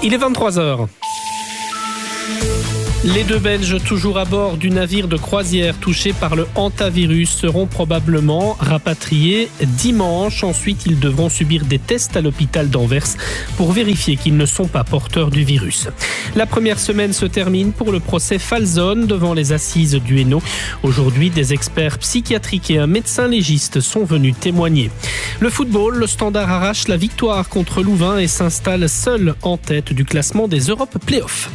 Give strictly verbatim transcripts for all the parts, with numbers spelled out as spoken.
Il est vingt-trois heures. Les deux Belges toujours à bord du navire de croisière touché par le hantavirus seront probablement rapatriés dimanche. Ensuite, ils devront subir des tests à l'hôpital d'Anvers pour vérifier qu'ils ne sont pas porteurs du virus. La première semaine se termine pour le procès Falzone devant les assises du Hainaut. Aujourd'hui, des experts psychiatriques et un médecin légiste sont venus témoigner. Le football, le Standard arrache la victoire contre Louvain et s'installe seul en tête du classement des Europe Playoffs.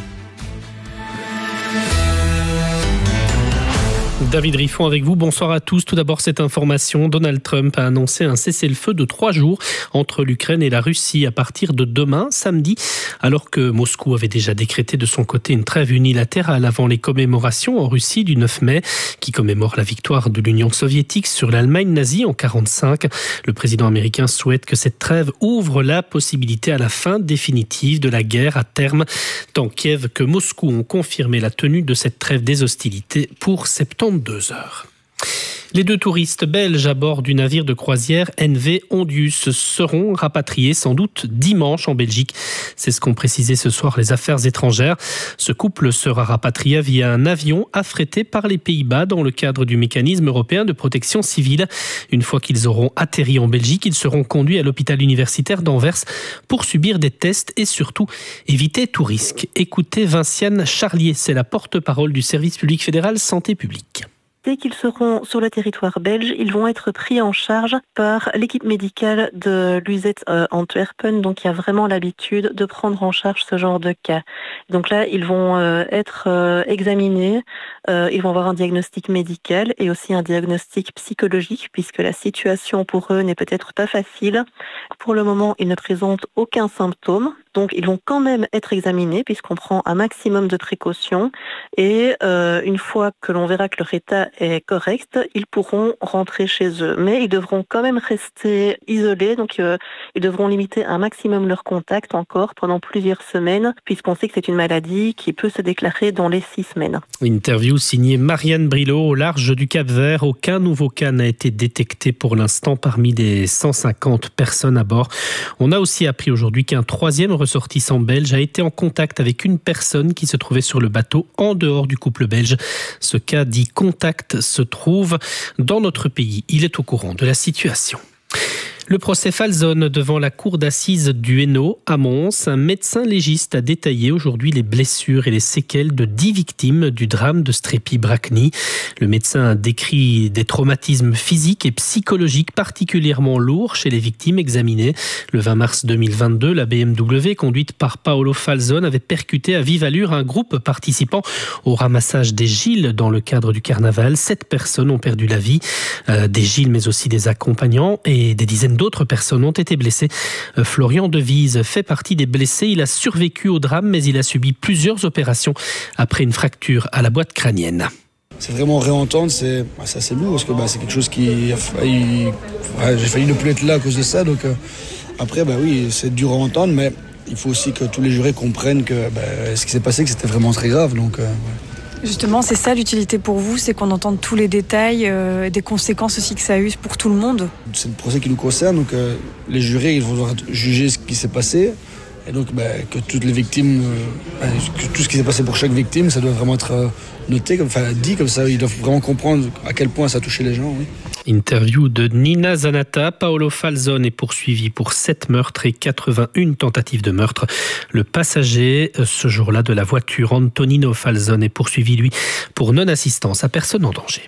David Riffon avec vous, bonsoir à tous. Tout d'abord cette information, Donald Trump a annoncé un cessez-le-feu de trois jours entre l'Ukraine et la Russie à partir de demain, samedi, alors que Moscou avait déjà décrété de son côté une trêve unilatérale avant les commémorations en Russie du neuf mai, qui commémore la victoire de l'Union soviétique sur l'Allemagne nazie en quarante-cinq. Le président américain souhaite que cette trêve ouvre la possibilité à la fin définitive de la guerre à terme, tant Kiev que Moscou ont confirmé la tenue de cette trêve des hostilités pour soixante-douze heures. Les deux touristes belges à bord du navire de croisière N V Ondius seront rapatriés sans doute dimanche en Belgique. C'est ce qu'ont précisé ce soir les affaires étrangères. Ce couple sera rapatrié via un avion affrété par les Pays-Bas dans le cadre du mécanisme européen de protection civile. Une fois qu'ils auront atterri en Belgique, ils seront conduits à l'hôpital universitaire d'Anvers pour subir des tests et surtout éviter tout risque. Écoutez Vinciane Charlier, c'est la porte-parole du service public fédéral santé publique. Dès qu'ils seront sur le territoire belge, ils vont être pris en charge par l'équipe médicale de l'U Z euh, Antwerpen, donc il y a vraiment l'habitude de prendre en charge ce genre de cas. Donc là, ils vont euh, être euh, examinés, euh, ils vont avoir un diagnostic médical et aussi un diagnostic psychologique, puisque la situation pour eux n'est peut-être pas facile. Pour le moment, ils ne présentent aucun symptôme. Donc, ils vont quand même être examinés puisqu'on prend un maximum de précautions et euh, une fois que l'on verra que leur état est correct, ils pourront rentrer chez eux. Mais ils devront quand même rester isolés, donc euh, ils devront limiter un maximum leurs contacts encore pendant plusieurs semaines puisqu'on sait que c'est une maladie qui peut se déclarer dans les six semaines. Interview signée Marianne Brilot au large du Cap-Vert. Aucun nouveau cas n'a été détecté pour l'instant parmi les cent cinquante personnes à bord. On a aussi appris aujourd'hui qu'un troisième ressortissant belge a été en contact avec une personne qui se trouvait sur le bateau en dehors du couple belge. Ce cas dit contact se trouve dans notre pays. Il est au courant de la situation. Le procès Falzone devant la cour d'assises du Hainaut à Mons. Un médecin légiste a détaillé aujourd'hui les blessures et les séquelles de dix victimes du drame de Strépy-Bracny. Le médecin a décrit des traumatismes physiques et psychologiques particulièrement lourds chez les victimes examinées. Le vingt mars deux mille vingt-deux, la B M W conduite par Paolo Falzone avait percuté à vive allure un groupe participant au ramassage des Gilles dans le cadre du carnaval. Sept personnes ont perdu la vie, euh, des Gilles mais aussi des accompagnants, et des dizaines d'autres personnes ont été blessées. Florian Devise fait partie des blessés. Il a survécu au drame, mais il a subi plusieurs opérations après une fracture à la boîte crânienne. C'est vraiment réentendre, c'est, c'est assez lourd parce que bah, c'est quelque chose qui a failli, ouais, j'ai failli ne plus être là à cause de ça. Donc euh, après, bah oui, c'est dur à entendre, mais il faut aussi que tous les jurés comprennent que bah, ce qui s'est passé, que c'était vraiment très grave. Donc, euh, ouais. Justement, c'est ça l'utilité pour vous, c'est qu'on entende tous les détails, euh, des conséquences aussi que ça a eu pour tout le monde. C'est le procès qui nous concerne, donc euh, les jurés ils vont devoir juger ce qui s'est passé. Et donc bah, que toutes les victimes, euh, que tout ce qui s'est passé pour chaque victime, ça doit vraiment être euh, noté, comme, enfin dit comme ça, ils doivent vraiment comprendre à quel point ça a touché les gens. Oui. Interview de Nina Zanata. Paolo Falzone est poursuivi pour sept meurtres et quatre-vingt-une tentatives de meurtre. Le passager, ce jour-là, de la voiture Antonino Falzone est poursuivi, lui, pour non-assistance à personne en danger.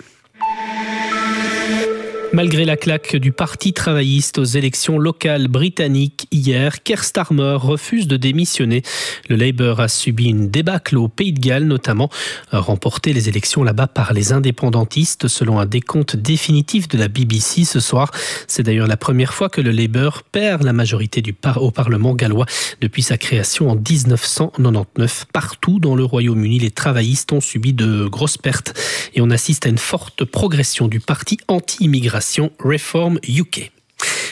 Malgré la claque du Parti travailliste aux élections locales britanniques hier, Keir Starmer refuse de démissionner. Le Labour a subi une débâcle au Pays de Galles, notamment remporté les élections là-bas par les indépendantistes, selon un décompte définitif de la B B C ce soir. C'est d'ailleurs la première fois que le Labour perd la majorité du par- au Parlement gallois depuis sa création en dix-neuf cent quatre-vingt-dix-neuf. Partout dans le Royaume-Uni, les travaillistes ont subi de grosses pertes et on assiste à une forte progression du parti anti-immigration Reform U K.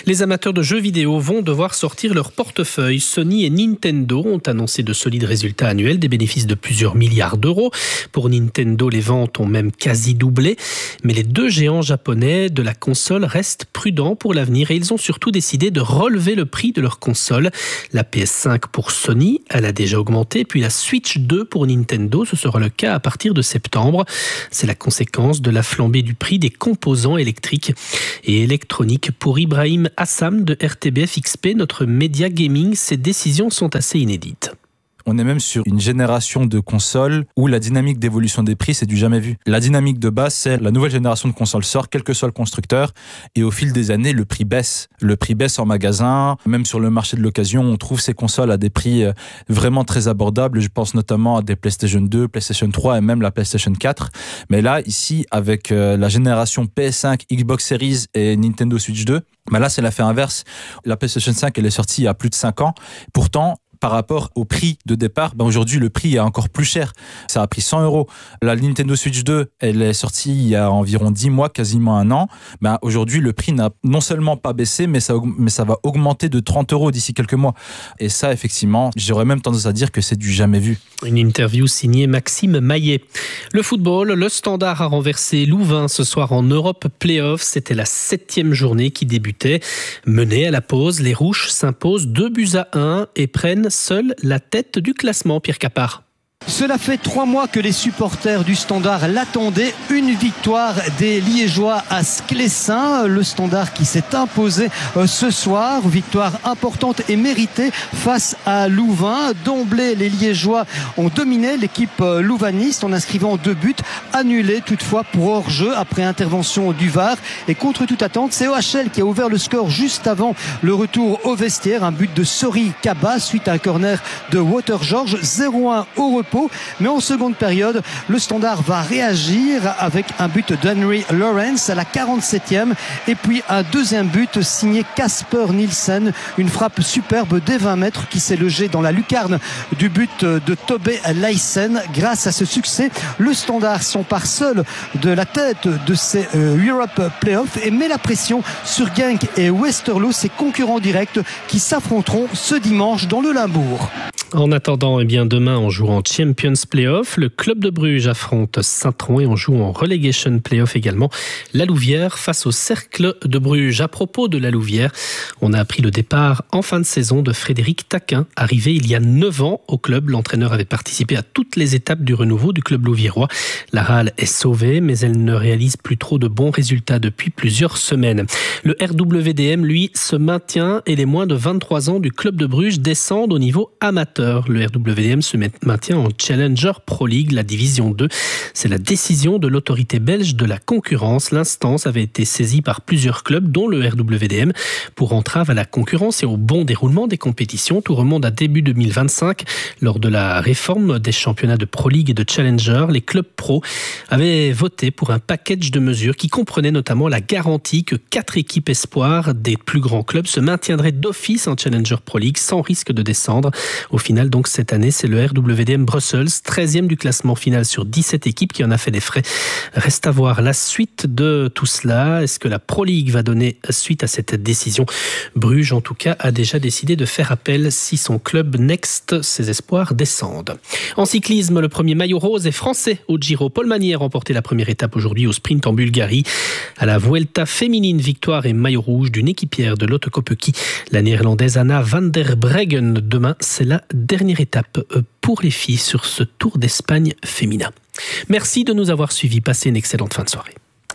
Les amateurs de jeux vidéo vont devoir sortir leur portefeuille. Sony et Nintendo ont annoncé de solides résultats annuels, des bénéfices de plusieurs milliards d'euros. Pour Nintendo, les ventes ont même quasi doublé. Mais les deux géants japonais de la console restent prudents pour l'avenir et ils ont surtout décidé de relever le prix de leur console. La P S cinq pour Sony, elle a déjà augmenté, puis la Switch deux pour Nintendo, ce sera le cas à partir de septembre. C'est la conséquence de la flambée du prix des composants électriques et électroniques. Pour Ibrahim Assam de R T B F X P, notre média gaming, ces décisions sont assez inédites. On est même sur une génération de consoles où la dynamique d'évolution des prix, c'est du jamais vu. La dynamique de base, c'est la nouvelle génération de consoles sort, quel que soit le constructeur, et au fil des années, le prix baisse. Le prix baisse en magasin, même sur le marché de l'occasion, on trouve ces consoles à des prix vraiment très abordables. Je pense notamment à des PlayStation deux, PlayStation trois et même la PlayStation quatre. Mais là, ici, avec la génération P S cinq, Xbox Series et Nintendo Switch deux, bah là, c'est l'effet inverse. La PlayStation cinq, elle est sortie il y a plus de cinq ans. Pourtant, par rapport au prix de départ, ben aujourd'hui le prix est encore plus cher. Ça a pris cent euros. La Nintendo Switch deux, elle est sortie il y a environ dix mois, quasiment un an. Ben aujourd'hui le prix n'a non seulement pas baissé, mais ça, mais ça va augmenter de trente euros d'ici quelques mois. Et ça, effectivement, j'aurais même tendance à dire que c'est du jamais vu. Une interview signée Maxime Maillet. Le football, le Standard a renversé Louvain ce soir en Europe Playoff. C'était la septième journée qui débutait. Menée à la pause, les Rouges s'imposent deux buts à un et prennent seule la tête du classement. Pierre Capard. Cela fait trois mois que les supporters du Standard l'attendaient. Une victoire des Liégeois à Sclessin. Le Standard qui s'est imposé ce soir. Victoire importante et méritée face à Louvain. D'emblée, les Liégeois ont dominé l'équipe louvaniste en inscrivant deux buts annulés toutefois pour hors-jeu après intervention du V A R. Et contre toute attente, c'est O H L qui a ouvert le score juste avant le retour au vestiaire. Un but de Sori Kaba suite à un corner de Water George. zéro un au repos. Mais en seconde période, le Standard va réagir avec un but d'Henry Lawrence à la quarante-septième et puis un deuxième but signé Casper Nielsen, une frappe superbe des vingt mètres qui s'est logée dans la lucarne du but de Tobé Lyssen. Grâce à ce succès, le Standard s'empare seul de la tête de ces euh, Europe Playoffs et met la pression sur Genk et Westerlo, ses concurrents directs qui s'affronteront ce dimanche dans le Limbourg. En attendant, eh bien demain, on joue en Champions Playoff. Le club de Bruges affronte Saint-Tron et on joue en Relegation Playoff également. La Louvière face au Cercle de Bruges. À propos de la Louvière, on a appris le départ en fin de saison de Frédéric Taquin. Arrivé il y a neuf ans au club, l'entraîneur avait participé à toutes les étapes du renouveau du club louviérois. La Rale est sauvée, mais elle ne réalise plus trop de bons résultats depuis plusieurs semaines. Le R W D M, lui, se maintient et les moins de vingt-trois ans du club de Bruges descendent au niveau amateur. Le R W D M se maintient en Challenger Pro League, la division deux. C'est la décision de l'autorité belge de la concurrence. L'instance avait été saisie par plusieurs clubs, dont le R W D M, pour entrave à la concurrence et au bon déroulement des compétitions. Tout remonte à début deux mille vingt-cinq. Lors de la réforme des championnats de Pro League et de Challenger, les clubs pro avaient voté pour un package de mesures qui comprenait notamment la garantie que quatre équipes espoirs des plus grands clubs se maintiendraient d'office en Challenger Pro League sans risque de descendre. Au final, donc cette année, c'est le R W D M Brussels, treizième du classement final sur dix-sept équipes qui en a fait des frais. Reste à voir la suite de tout cela. Est-ce que la Pro League va donner suite à cette décision? Bruges, en tout cas, a déjà décidé de faire appel si son club Next, ses espoirs, descendent. En cyclisme, le premier maillot rose est français au Giro. Paul Magnier a remporté la première étape aujourd'hui au sprint en Bulgarie. À la Vuelta féminine, victoire et maillot rouge d'une équipière de Lotte Kopecky, la néerlandaise Anna van der Breggen. Demain, c'est la dernière étape pour les filles sur ce Tour d'Espagne féminin. Merci de nous avoir suivis. Passez une excellente fin de soirée.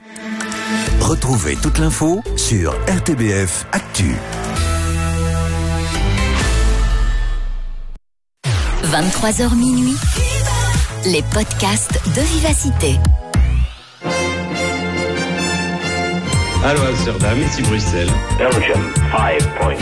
Retrouvez toute l'info sur R T B F Actu. vingt-trois heures minuit, les podcasts de Vivacité. Allô Amsterdam, ici Bruxelles. Belgium five point